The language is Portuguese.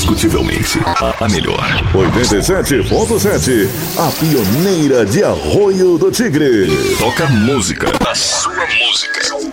indiscutivelmente a melhor. 87.7, a pioneira de Arroio do Tigre. Toca música, a sua música.